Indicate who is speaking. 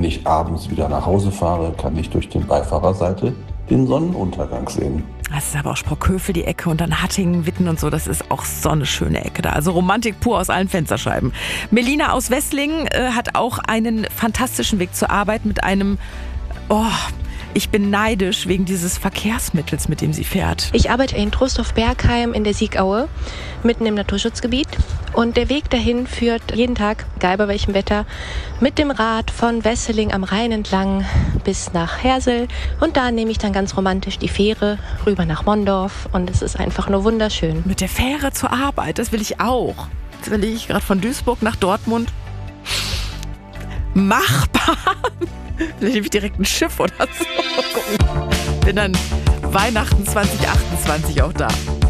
Speaker 1: ich abends wieder nach Hause fahre, kann ich durch den Beifahrerseite den Sonnenuntergang sehen.
Speaker 2: Das ist aber auch Sprockhövel, die Ecke, und dann Hattingen, Witten und so. Das ist auch so eine schöne Ecke da. Also Romantik pur aus allen Fensterscheiben. Melina aus Wesslingen hat auch einen fantastischen Weg zur Arbeit mit einem... Ich bin neidisch wegen dieses Verkehrsmittels, mit dem sie fährt.
Speaker 3: Ich arbeite in Trostorf-Bergheim in der Siegaue, mitten im Naturschutzgebiet. Und der Weg dahin führt jeden Tag, egal bei welchem Wetter, mit dem Rad von Wesseling am Rhein entlang bis nach Hersel. Und da nehme ich dann ganz romantisch die Fähre rüber nach Mondorf. Und es ist einfach nur wunderschön.
Speaker 2: Mit der Fähre zur Arbeit, das will ich auch. Jetzt überlege ich gerade von Duisburg nach Dortmund. Machbar. Vielleicht nehme ich direkt ein Schiff oder so. Bin dann Weihnachten 2028 auch da.